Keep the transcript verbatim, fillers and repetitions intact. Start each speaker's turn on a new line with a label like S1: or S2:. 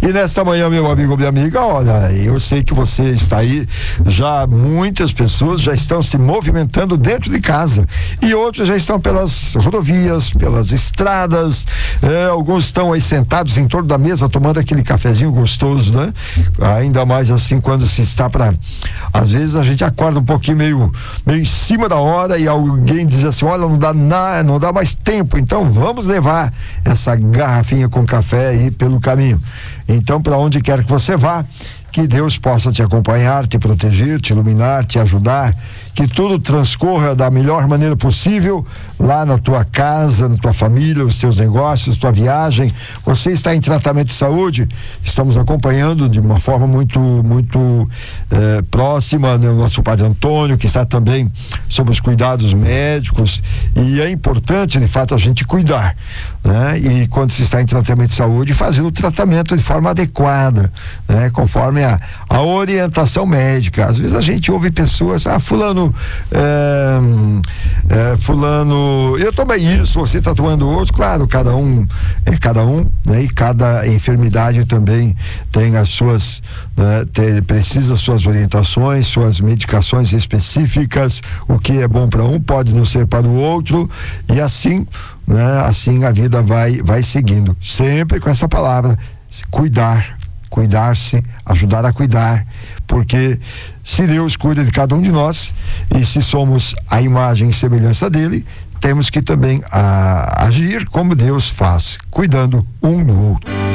S1: E nesta manhã, meu amigo, minha amiga, olha, eu sei que você está aí, já muitas pessoas já estão se movimentando dentro de casa e outros já estão pelas rodovias, pelas estradas, é, alguns estão aí sentados em torno da mesa tomando aquele cafezinho gostoso, né? Ainda mais assim quando se está para, às vezes a gente acorda um pouquinho meio, meio em cima da hora e alguém diz assim, olha, não dá nada, não dá mais tempo, então vamos levar essa garrafinha com café aí pelo caminho. Então, para onde quer que você vá, que Deus possa te acompanhar, te proteger, te iluminar, te ajudar, que tudo transcorra da melhor maneira possível lá na tua casa, na tua família, os teus negócios, tua viagem. Você está em tratamento de saúde, estamos acompanhando de uma forma muito, muito eh, próxima, né, o nosso Padre Antônio, que está também sob os cuidados médicos, e é importante, de fato, a gente cuidar, né? E quando se está em tratamento de saúde, fazer o tratamento de forma adequada, né? Conforme a, a orientação médica. Às vezes a gente ouve pessoas, ah, fulano É, é, fulano, eu tomei isso, você está tomando outro. Claro, cada um é cada um, né? E cada enfermidade também tem as suas, né? Tem, precisa suas orientações, suas medicações específicas. O que é bom para um pode não ser para o outro, e assim, né? Assim a vida vai, vai seguindo, sempre com essa palavra: cuidar, cuidar-se, ajudar a cuidar, porque se Deus cuida de cada um de nós, e se somos a imagem e semelhança dele, temos que também a, agir como Deus faz, cuidando um do outro.